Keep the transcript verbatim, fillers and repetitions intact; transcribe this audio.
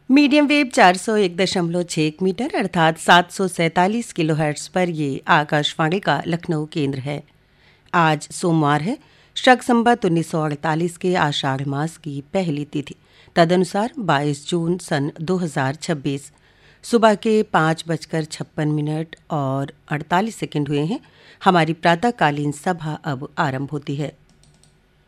Medium wave चार सौ एक दशमलव छः मीटर अर्थात सात सौ सैंतालीस किलोहर्ट्ज पर ये आकाशवाणी का लखनऊ केंद्र है। आज सोमवार है, शक संवत उन्नीस सौ अड़तालीस के आषाढ़ मास की पहली तिथि, तदनुसार बाईस जून सन दो हज़ार छब्बीस। सुबह के पाँच बजकर छप्पन मिनट और अड़तालीस सेकंड हुए हैं। हमारी प्रातःकालीन सभा अब आरंभ होती है।